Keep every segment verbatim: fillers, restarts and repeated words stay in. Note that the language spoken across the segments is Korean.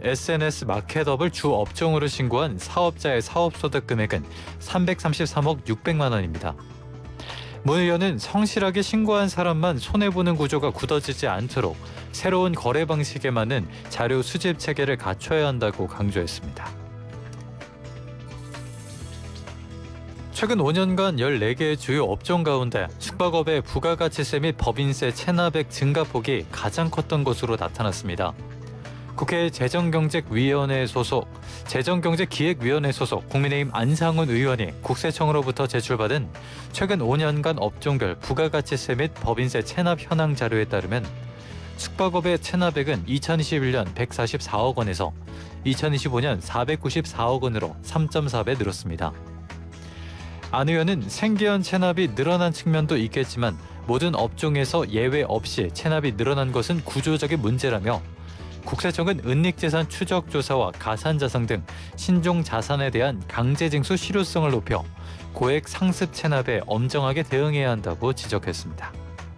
에스엔에스 마켓업을 주 업종으로 신고한 사업자의 사업소득 금액은 삼백삼십삼억 육백만 원입니다. 문 의원은 성실하게 신고한 사람만 손해보는 구조가 굳어지지 않도록 새로운 거래 방식에 맞는 자료 수집 체계를 갖춰야 한다고 강조했습니다. 최근 오 년간 열네 개의 주요 업종 가운데 숙박업의 부가가치세 및 법인세 체납액 증가폭이 가장 컸던 것으로 나타났습니다. 국회 재정경제위원회 소속, 재정경제기획위원회 소속 국민의힘 안상훈 의원이 국세청으로부터 제출받은 최근 오 년간 업종별 부가가치세 및 법인세 체납 현황 자료에 따르면 숙박업의 체납액은 이천이십일 년 백사십사억 원에서 이천이십오 년 사백구십사억 원으로 삼 점 사 배 늘었습니다. 안 의원은 생계형 체납이 늘어난 측면도 있겠지만 모든 업종에서 예외 없이 체납이 늘어난 것은 구조적인 문제라며 국세청은 은닉재산 추적조사와 가산자산 등 신종자산에 대한 강제징수 실효성을 높여 고액 상습 체납에 엄정하게 대응해야 한다고 지적했습니다.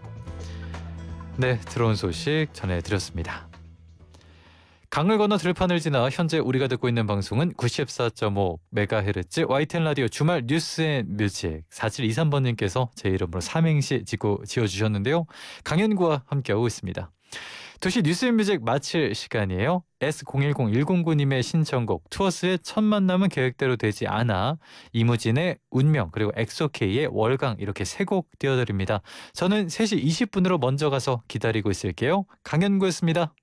네, 들어온 소식 전해드렸습니다. 강을 건너 들판을 지나 현재 우리가 듣고 있는 방송은 구십사 점 오 메가헤르츠 와이티엔 라디오 주말 뉴스 앤 뮤직 사칠이삼 번님께서 제 이름으로 삼행시 짓고 지어주셨는데요. 강현구와 함께하고 있습니다. 두 시 뉴스 앤 뮤직 마칠 시간이에요. 에스 공일공 일공구님의 신청곡 투어스의 첫 만남은 계획대로 되지 않아, 이무진의 운명, 그리고 엑소케이의 월강 이렇게 세 곡 띄워드립니다. 저는 세 시 이십 분으로 먼저 가서 기다리고 있을게요. 강현구였습니다.